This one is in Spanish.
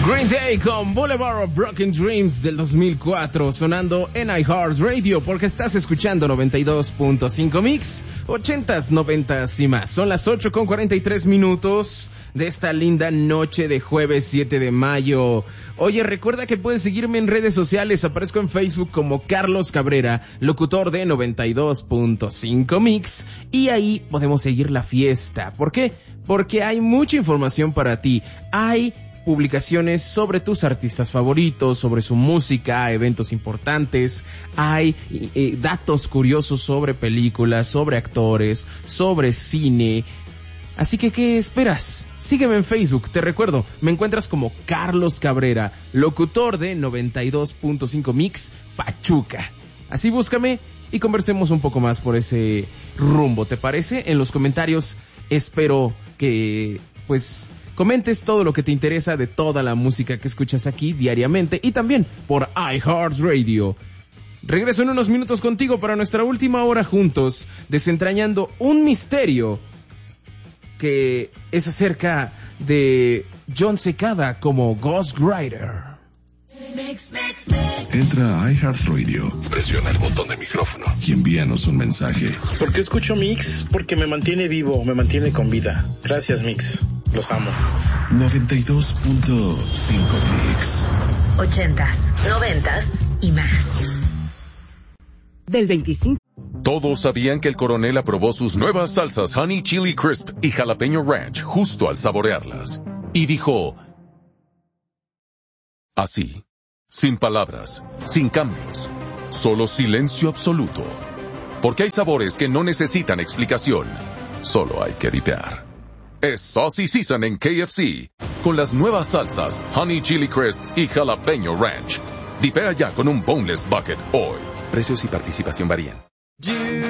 Green Day con Boulevard of Broken Dreams del 2004 sonando en iHeartRadio porque estás escuchando 92.5 Mix, 80s, 90s y más. Son las 8:43 de esta linda noche de jueves 7 de mayo. Oye, recuerda que puedes seguirme en redes sociales. Aparezco en Facebook como Carlos Cabrera, locutor de 92.5 Mix, y ahí podemos seguir la fiesta. ¿Por qué? Porque hay mucha información para ti. Hay publicaciones sobre tus artistas favoritos, sobre su música, eventos importantes, hay datos curiosos sobre películas, sobre actores, sobre cine. Así que, ¿qué esperas? Sígueme en Facebook, te recuerdo, me encuentras como Carlos Cabrera, locutor de 92.5 Mix, Pachuca. Así búscame y conversemos un poco más por ese rumbo, ¿te parece? En los comentarios espero que, comentes todo lo que te interesa de toda la música que escuchas aquí diariamente y también por iHeartRadio. Regreso en unos minutos contigo para nuestra última hora juntos, desentrañando un misterio que es acerca de John Cicada como Ghost Rider. Entra a iHeartRadio, presiona el botón de micrófono y envíanos un mensaje. ¿Por qué escucho Mix? Porque me mantiene vivo, me mantiene con vida. Gracias, Mix. Los amo. 92.5 Mix. 80s, 90s y más. Del 25. Todos sabían que el coronel aprobó sus nuevas salsas Honey Chili Crisp y Jalapeño Ranch justo al saborearlas. Y dijo, así, sin palabras, sin cambios, solo silencio absoluto. Porque hay sabores que no necesitan explicación, solo hay que dipear. Es Saucy Season en KFC, con las nuevas salsas Honey Chili Crisp y Jalapeño Ranch. Dipea ya con un Boneless Bucket hoy. Precios y participación varían.